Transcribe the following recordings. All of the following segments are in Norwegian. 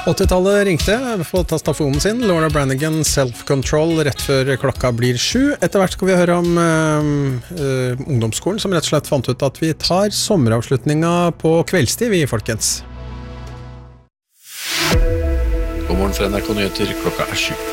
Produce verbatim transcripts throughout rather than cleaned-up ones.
åttitallet ringte på tastafonen sin, Laura Branigan, Self-Control, rett før klokka blir sju. Etter hvert skal vi høre om øh, øh, ungdomsskolen, som rett og slett fant ut at vi tar sommeravslutninga på kveldstid, vi folkens. God morgen fra N R K Nyheter, klokka er sju.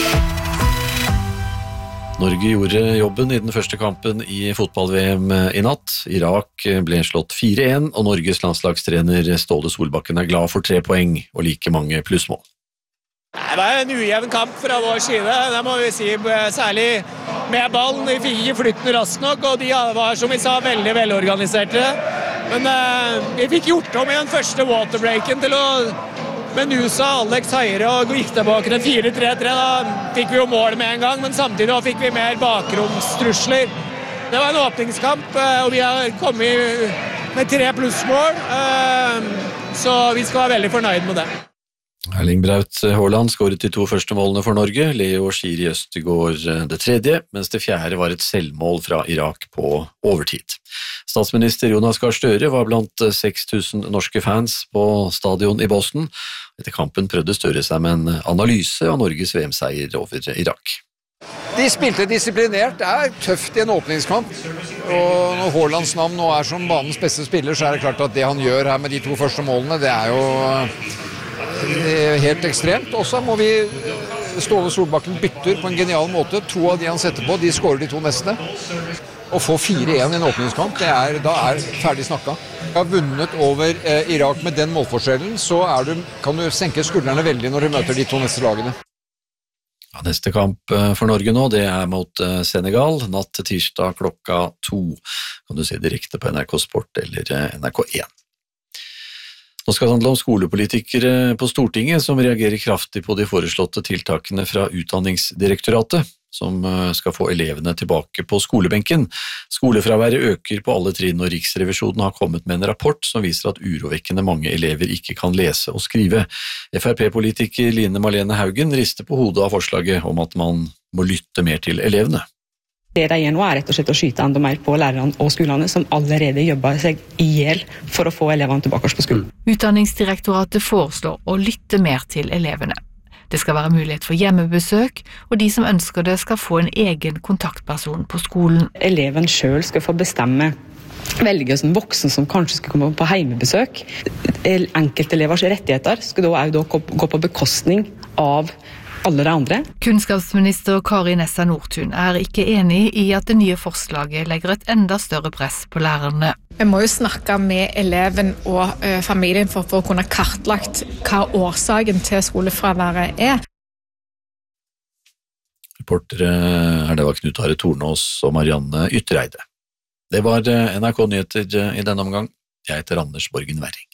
Norge gjorde jobben i den første kampen i fotball-V M i natt. Irak ble slått fire en, og Norges landslagstrener Ståle Solbakken er glad for tre poeng og like mange plussmål. Det var en ujevn kamp fra vår side, det må vi si, særlig med ballen. Vi fikk ikke flytten raskt nok, og de var, som vi sa, veldig velorganiserte. Men uh, vi fikk gjort om i den første waterbreaken til å Men nu sa Alex Heire og gikk tilbake til fire tre tre, da fikk vi jo mål med en gang, men samtidig fikk vi mer bakromstrusler. Det var en åpningskamp, og vi har kommet med tre plussmål, så vi skal være veldig fornøyd med det. Erling Braut Haaland skåret de to første målene for Norge, Leo Schiri Østegård det tredje, mens det fjerde var et selvmål fra Irak på overtid. Statsminister Jonas Gahr Støre var blant seks tusen norske fans på stadion i Boston. Etter kampen prøvde Støre seg med en analyse av Norges V M-seier over Irak. De spilte disiplinert, det er tøft i en åpningskamp, og når Haalands navn nå er som banens beste spiller, så er det klart at det han gjør her med de to første målene, det er jo helt ekstremt. Og så må vi Ståle Solbakken bytter på en genial måte. To av de han setter på, de skårer de to neste. Å få fire en i en åpningskamp, det er, da er ferdig snakka. Jeg har vunnet over eh, Irak med den målforskjellen, så er du, kan du senke skuldrene veldig når du møter de to neste lagene. Ja, neste kamp for Norge nå, det er mot Senegal, natt til tirsdag klokka to. Kan du se direkte på N R K Sport eller N R K én. Nå skal det handle om skolepolitikere på Stortinget som reagerer kraftig på de foreslåtte tiltakene fra Utdanningsdirektoratet, som skal få elevene tilbake på skolebenken. Skolefraværet øker på alle trinn, og Riksrevisjonen har kommet med en rapport som viser at urovekkende mange elever ikke kan lese og skrive. F R P-politiker Line Marlene Haugen rister på hodet av forslaget om at man må lytte mer til elevene. Det de gjør nå er rett og slett å skyte enda mer på lærerne og skolene som allerede jobber seg ihjel for å få elevene tilbake på skolen. Utdanningsdirektoratet foreslår å lytte mer til elevene. Det skal være mulighet for hjemmebesøk, og de som ønsker det skal få en egen kontaktperson på skolen. Eleven selv skal få bestemme, velge som voksen som kanskje skal komme på hjemmebesøk. Enkeltelevers rettigheter skal da også gå på bekostning av alle de andre. Kunnskapsminister Kari Nessa Nordtun er ikke enig i at det nye forslaget legger et enda større press på lærerne. Vi må jo snakke med eleven og uh, familien for, for å kunne kartlagt hva årsaken til skolefraværet er. Reportere er det var Knut Are Tornås og Marianne Yttereide. Det var N R K Nyheter i denne omgang. Jeg heter Anders Borgen Werring.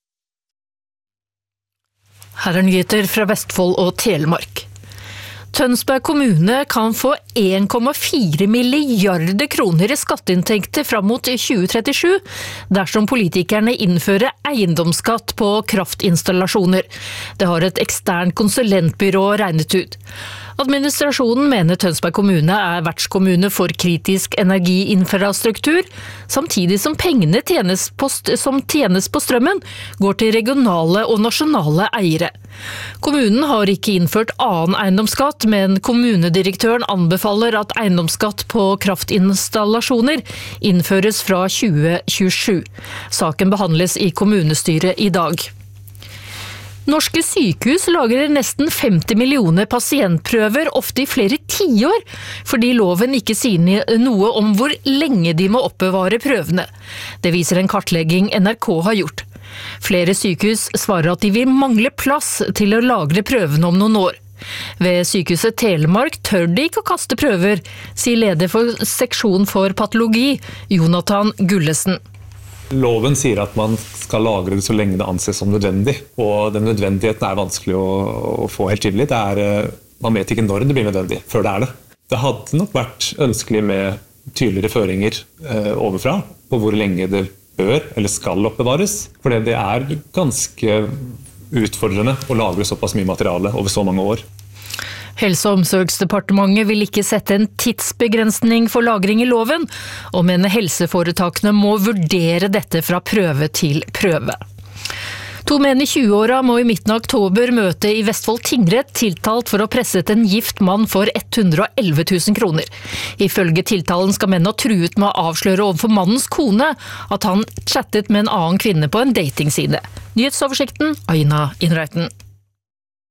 Her er nyheter fra Vestfold og Telemark. Tønsberg kommune kan få en komma fire milliarder kroner i skatteinntekter fram mot tjue trettisju dersom politikerne innfører eiendomsskatt på kraftinstallasjoner. Det har et eksternt konsulentbyrå regnet ut. Administrasjonen mener Tønsberg kommune er vertskommune for kritisk energiinfrastruktur, samtidig som pengene tjenes på, som tjenes på strømmen går til regionale og nasjonale eiere. Kommunen har ikke innført annen eiendomsskatt, men kommunedirektøren anbefaler at eiendomsskatt på kraftinstallasjoner innføres fra tjue tjuesju. Saken behandles i kommunestyret i dag. Norske sykehus lager nesten femti millioner pasientprøver, ofte i flere tiår, fordi loven ikke sier noe om hvor lenge de må oppbevare prøvene. Det viser en kartlegging N R K har gjort. Flere sykehus svarer at de vil mangle plass til å lagre prøvene om noen år. Ved sykehuset Telemark tør de ikke å kaste prøver, sier leder for seksjon for patologi, Jonathan Gullesen. Loven sier at man skal lagre det så lenge det anses som nødvendig, og den nødvendigheten er vanskelig å, å få helt tydelig. Det er, man vet ikke når det blir nødvendig, før det er det. Det hadde nok vært ønskelig med tydeligere føringer eh, overfra på hvor lenge det bør eller skal oppbevares, for det er ganske utfordrende å lagre såpass mye materiale over så mange år. Helse- og omsorgsdepartementet vil ikke sette en tidsbegrensning for lagring i loven, og mener helseforetakene må vurdere dette fra prøve til prøve. To menn i tjue-åra må i midten av oktober møte i Vestfold tingrett tiltalt for å ha presset en gift mann for hundre og elleve tusen kroner. Ifølge tiltalen skal mennene ha truet med å avsløre overfor mannens kone at han chattet med en annen kvinne på en datingside. Nyhetsoversikten, Aina Innreiten.